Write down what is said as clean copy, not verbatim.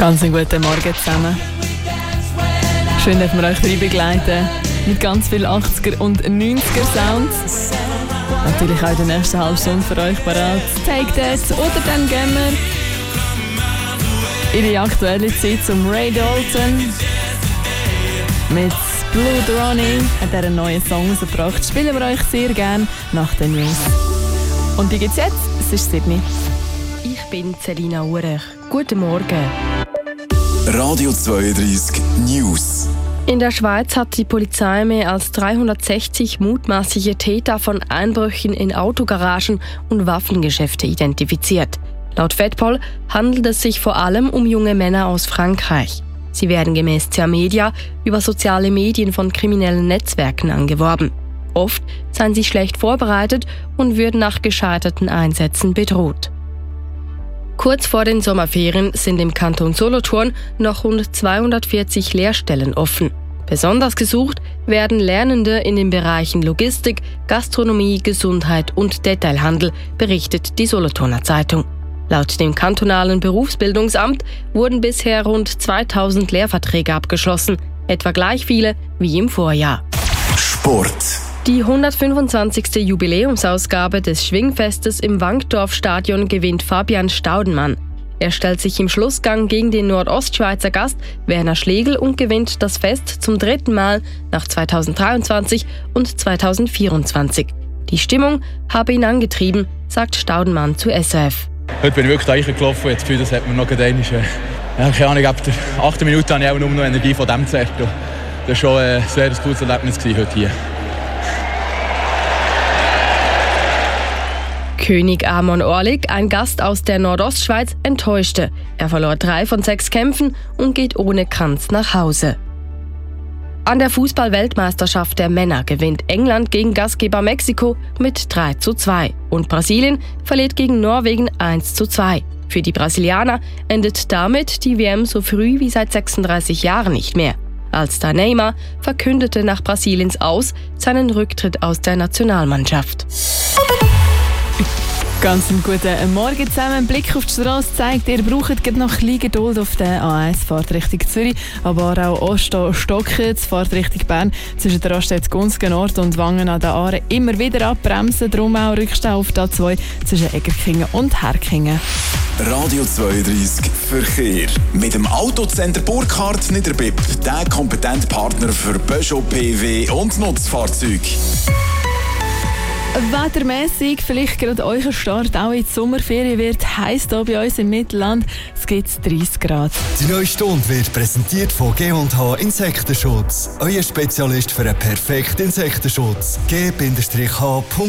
Ganz einen guten Morgen zusammen. Schön, dass wir euch dabei begleiten mit ganz viel 80er und 90er Sounds. Natürlich auch in der nächsten halben Stunde für euch parat. Take That oder dann gehen wir in die aktuelle Zeit zum Ray Dalton. Mit Blue Ronnie hat er einen neuen Song rausgebracht. Spielen wir euch sehr gerne nach den News. Und die gibt's jetzt. Es ist Sydney. Ich bin Selina Urech. Guten Morgen. Radio 32 News. In der Schweiz hat die Polizei mehr als 360 mutmaßliche Täter von Einbrüchen in Autogaragen und Waffengeschäfte identifiziert. Laut Fedpol handelt es sich vor allem um junge Männer aus Frankreich. Sie werden gemäß Media über soziale Medien von kriminellen Netzwerken angeworben. Oft seien sie schlecht vorbereitet und würden nach gescheiterten Einsätzen bedroht. Kurz vor den Sommerferien sind im Kanton Solothurn noch rund 240 Lehrstellen offen. Besonders gesucht werden Lernende in den Bereichen Logistik, Gastronomie, Gesundheit und Detailhandel, berichtet die Solothurner Zeitung. Laut dem kantonalen Berufsbildungsamt wurden bisher rund 2000 Lehrverträge abgeschlossen, etwa gleich viele wie im Vorjahr. Sport. Die 125. Jubiläumsausgabe des Schwingfestes im Wankdorf-Stadion gewinnt Fabian Staudenmann. Er stellt sich im Schlussgang gegen den Nordostschweizer Gast Werner Schlegel und gewinnt das Fest zum 3. Mal nach 2023 und 2024. Die Stimmung habe ihn angetrieben, sagt Staudenmann zu SRF. Heute bin ich wirklich da reingelaufen und das Gefühl, das hat mir noch einmal, keine Ahnung, ab der 8. Minute habe ich auch nur noch Energie von dem Zert. Das war schon ein sehr gutes Erlebnis heute hier. König Amon Orlik, ein Gast aus der Nordostschweiz, enttäuschte. Er verlor 3 von 6 Kämpfen und geht ohne Kranz nach Hause. An der Fußball-Weltmeisterschaft der Männer gewinnt England gegen Gastgeber Mexiko mit 3:2 und Brasilien verliert gegen Norwegen 1:2. Für die Brasilianer endet damit die WM so früh wie seit 36 Jahren nicht mehr. Als Star Neymar verkündete nach Brasiliens Aus seinen Rücktritt aus der Nationalmannschaft. Ganz einen guten Morgen zusammen. Ein Blick auf die Straße zeigt, ihr braucht noch ein bisschen Geduld auf der A1, fahrt Richtung Zürich, aber auch Osto-Stocken, fahrt Richtung Bern, zwischen der Raststätte Gunzgen-Nord und Wangen an der Aare immer wieder abbremsen, darum auch Rückstau auf der A2 zwischen Egerkingen und Herkingen. Radio 32 Verkehr. Mit dem Autocenter Burkhardt Niederbipp, der kompetente Partner für Peugeot, PW und Nutzfahrzeuge. Wettermässig vielleicht gerade euer Start auch in die Sommerferien wird heiß hier bei uns im Mittelland. Es gibt 30 Grad. Die neue Stunde wird präsentiert von G&H Insektenschutz. Euer Spezialist für einen perfekten Insektenschutz. G-H